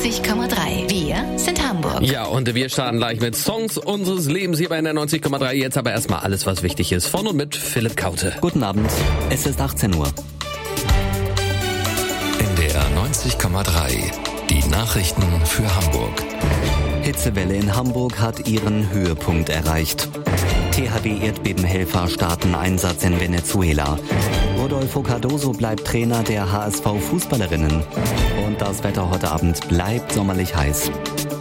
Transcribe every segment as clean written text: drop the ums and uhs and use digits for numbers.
90,3. Wir sind Hamburg. Ja, und wir starten gleich mit Songs unseres Lebens hier bei der 90,3. Jetzt aber erstmal alles, was wichtig ist. Von und mit Philipp Kaute. Guten Abend, es ist 18 Uhr. NDR 90,3. Die Nachrichten für Hamburg. Hitzewelle in Hamburg hat ihren Höhepunkt erreicht. THW-Erdbebenhelfer starten Einsatz in Venezuela. Rodolfo Cardoso bleibt Trainer der HSV-Fußballerinnen. Und das Wetter heute Abend bleibt sommerlich heiß.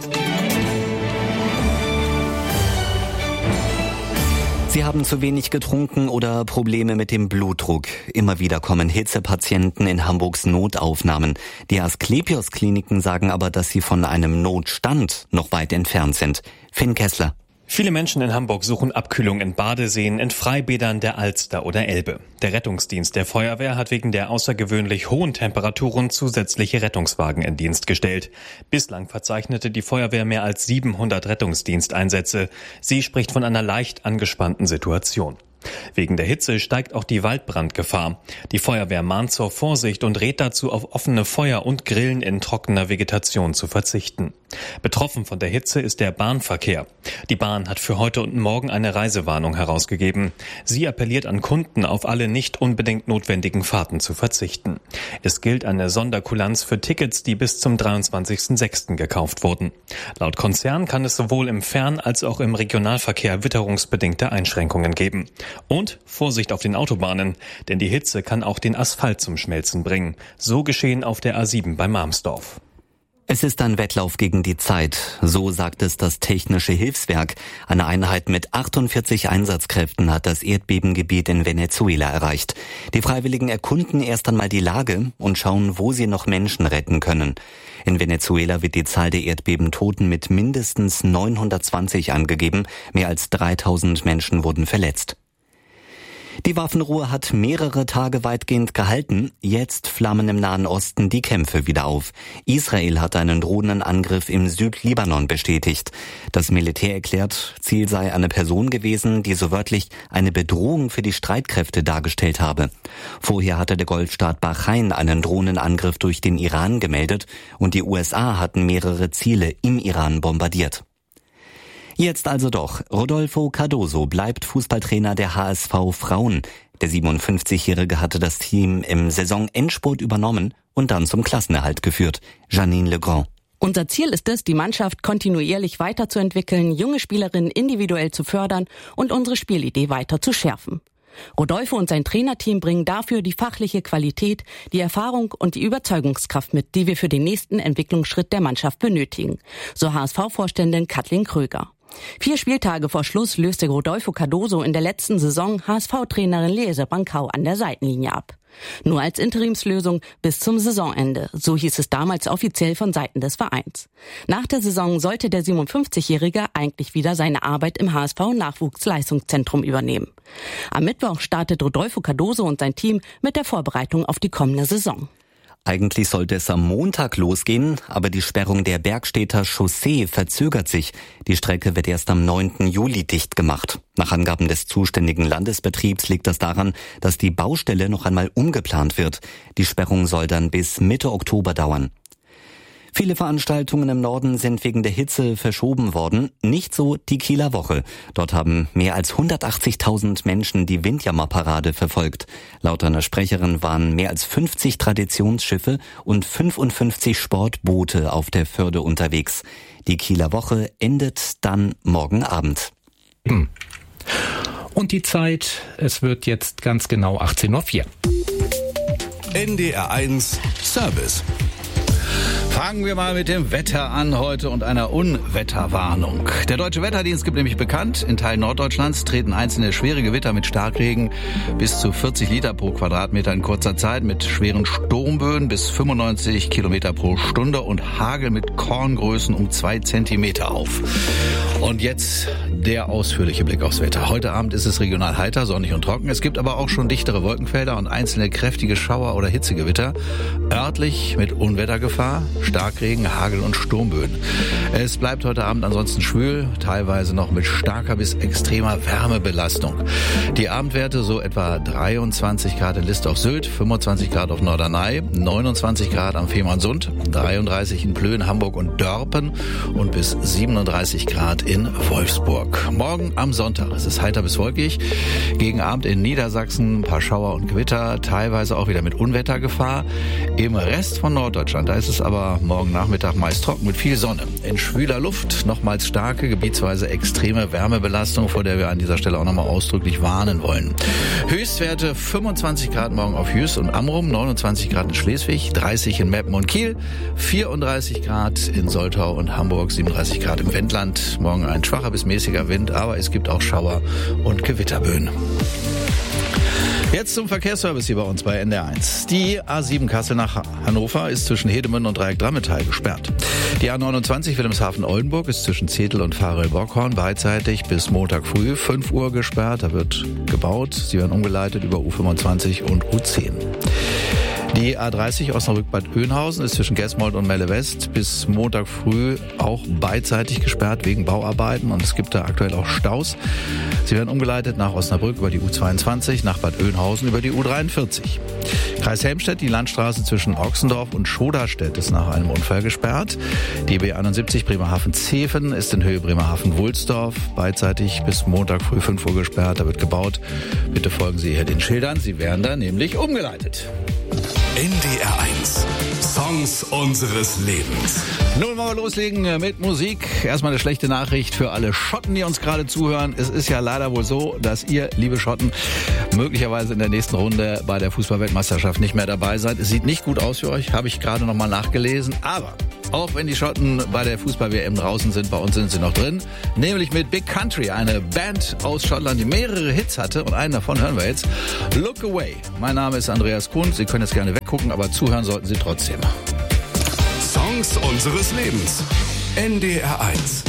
Sie haben zu wenig getrunken oder Probleme mit dem Blutdruck. Immer wieder kommen Hitzepatienten in Hamburgs Notaufnahmen. Die Asklepios-Kliniken sagen aber, dass sie von einem Notstand noch weit entfernt sind. Finn Kessler. Viele Menschen in Hamburg suchen Abkühlung in Badeseen, in Freibädern der Alster oder Elbe. Der Rettungsdienst der Feuerwehr hat wegen der außergewöhnlich hohen Temperaturen zusätzliche Rettungswagen in Dienst gestellt. Bislang verzeichnete die Feuerwehr mehr als 700 Rettungsdiensteinsätze. Sie spricht von einer leicht angespannten Situation. Wegen der Hitze steigt auch die Waldbrandgefahr. Die Feuerwehr mahnt zur Vorsicht und rät dazu, auf offene Feuer und Grillen in trockener Vegetation zu verzichten. Betroffen von der Hitze ist der Bahnverkehr. Die Bahn hat für heute und morgen eine Reisewarnung herausgegeben. Sie appelliert an Kunden, auf alle nicht unbedingt notwendigen Fahrten zu verzichten. Es gilt eine Sonderkulanz für Tickets, die bis zum 23.06. gekauft wurden. Laut Konzern kann es sowohl im Fern- als auch im Regionalverkehr witterungsbedingte Einschränkungen geben. Und Vorsicht auf den Autobahnen, denn die Hitze kann auch den Asphalt zum Schmelzen bringen. So geschehen auf der A7 bei Marmsdorf. Es ist ein Wettlauf gegen die Zeit, so sagt es das Technische Hilfswerk. Eine Einheit mit 48 Einsatzkräften hat das Erdbebengebiet in Venezuela erreicht. Die Freiwilligen erkunden erst einmal die Lage und schauen, wo sie noch Menschen retten können. In Venezuela wird die Zahl der Erdbebentoten mit mindestens 920 angegeben. Mehr als 3000 Menschen wurden verletzt. Die Waffenruhe hat mehrere Tage weitgehend gehalten. Jetzt flammen im Nahen Osten die Kämpfe wieder auf. Israel hat einen Drohnenangriff im Südlibanon bestätigt. Das Militär erklärt, Ziel sei eine Person gewesen, die so wörtlich eine Bedrohung für die Streitkräfte dargestellt habe. Vorher hatte der Golfstaat Bahrain einen Drohnenangriff durch den Iran gemeldet und die USA hatten mehrere Ziele im Iran bombardiert. Jetzt also doch. Rodolfo Cardoso bleibt Fußballtrainer der HSV Frauen. Der 57-Jährige hatte das Team im Saisonendspurt übernommen und dann zum Klassenerhalt geführt. Janine Legrand. Unser Ziel ist es, die Mannschaft kontinuierlich weiterzuentwickeln, junge Spielerinnen individuell zu fördern und unsere Spielidee weiter zu schärfen. Rodolfo und sein Trainerteam bringen dafür die fachliche Qualität, die Erfahrung und die Überzeugungskraft mit, die wir für den nächsten Entwicklungsschritt der Mannschaft benötigen, so HSV-Vorständin Kathleen Kröger. 4 Spieltage vor Schluss löste Rodolfo Cardoso in der letzten Saison HSV-Trainerin Liese Bankau an der Seitenlinie ab. Nur als Interimslösung bis zum Saisonende, so hieß es damals offiziell von Seiten des Vereins. Nach der Saison sollte der 57-Jährige eigentlich wieder seine Arbeit im HSV-Nachwuchsleistungszentrum übernehmen. Am Mittwoch startet Rodolfo Cardoso und sein Team mit der Vorbereitung auf die kommende Saison. Eigentlich sollte es am Montag losgehen, aber die Sperrung der Bergstädter Chaussee verzögert sich. Die Strecke wird erst am 9. Juli dicht gemacht. Nach Angaben des zuständigen Landesbetriebs liegt das daran, dass die Baustelle noch einmal umgeplant wird. Die Sperrung soll dann bis Mitte Oktober dauern. Viele Veranstaltungen im Norden sind wegen der Hitze verschoben worden, nicht so die Kieler Woche. Dort haben mehr als 180.000 Menschen die Windjammerparade verfolgt. Laut einer Sprecherin waren mehr als 50 Traditionsschiffe und 55 Sportboote auf der Förde unterwegs. Die Kieler Woche endet dann morgen Abend. Und die Zeit, es wird jetzt ganz genau 18.04 Uhr. NDR1 Service. Fangen wir mal mit dem Wetter an heute und einer Unwetterwarnung. Der Deutsche Wetterdienst gibt nämlich bekannt, in Teilen Norddeutschlands treten einzelne schwere Gewitter mit Starkregen bis zu 40 Liter pro Quadratmeter in kurzer Zeit mit schweren Sturmböen bis 95 Kilometer pro Stunde und Hagel mit Korngrößen um 2 Zentimeter auf. Und jetzt der ausführliche Blick aufs Wetter. Heute Abend ist es regional heiter, sonnig und trocken. Es gibt aber auch schon dichtere Wolkenfelder und einzelne kräftige Schauer oder Hitzegewitter. Örtlich mit Unwettergefahr. Starkregen, Hagel und Sturmböen. Es bleibt heute Abend ansonsten schwül, teilweise noch mit starker bis extremer Wärmebelastung. Die Abendwerte so etwa 23 Grad in List auf Sylt, 25 Grad auf Norderney, 29 Grad am Fehmarnsund, 33 in Plön, Hamburg und Dörpen und bis 37 Grad in Wolfsburg. Morgen am Sonntag ist es heiter bis wolkig. Gegen Abend in Niedersachsen ein paar Schauer und Gewitter, teilweise auch wieder mit Unwettergefahr. Im Rest von Norddeutschland, da ist es aber morgen Nachmittag meist trocken mit viel Sonne. In schwüler Luft nochmals starke, gebietsweise extreme Wärmebelastung, vor der wir an dieser Stelle auch nochmal ausdrücklich warnen wollen. Höchstwerte 25 Grad morgen auf Jüst und Amrum, 29 Grad in Schleswig, 30 in Meppen und Kiel, 34 Grad in Soltau und Hamburg, 37 Grad im Wendland. Morgen ein schwacher bis mäßiger Wind, aber es gibt auch Schauer und Gewitterböen. Jetzt zum Verkehrsservice hier bei uns bei NDR1. Die A7 Kassel nach Hannover ist zwischen Hedemünde und Dreieck Drammetal gesperrt. Die A29 Wilhelmshaven-Oldenburg ist zwischen Zetel und Farel-Bockhorn beidseitig bis Montag früh 5 Uhr gesperrt. Da wird gebaut. Sie werden umgeleitet über U25 und U10. Die A30 Osnabrück-Bad Oeynhausen ist zwischen Gesmold und Melle West bis Montag früh auch beidseitig gesperrt wegen Bauarbeiten und es gibt da aktuell auch Staus. Sie werden umgeleitet nach Osnabrück über die U22, nach Bad Oeynhausen über die U43. Kreis Helmstedt, die Landstraße zwischen Ochsendorf und Schoderstedt ist nach einem Unfall gesperrt. Die B71 Bremerhaven-Zeven ist in Höhe Bremerhaven-Wulsdorf beidseitig bis Montag früh 5 Uhr gesperrt. Da wird gebaut. Bitte folgen Sie hier den Schildern. Sie werden da nämlich umgeleitet. NDR1. Songs unseres Lebens. Nun wollen wir loslegen mit Musik. Erstmal eine schlechte Nachricht für alle Schotten, die uns gerade zuhören. Es ist ja leider wohl so, dass ihr, liebe Schotten, möglicherweise in der nächsten Runde bei der Fußball-Weltmeisterschaft nicht mehr dabei seid. Es sieht nicht gut aus für euch, habe ich gerade nochmal nachgelesen. Aber auch wenn die Schotten bei der Fußball-WM draußen sind, bei uns sind sie noch drin. Nämlich mit Big Country, eine Band aus Schottland, die mehrere Hits hatte. Und einen davon hören wir jetzt. Look Away. Mein Name ist Andreas Kuhn. Sie können jetzt gerne weggucken, aber zuhören sollten Sie trotzdem. Songs unseres Lebens. NDR1.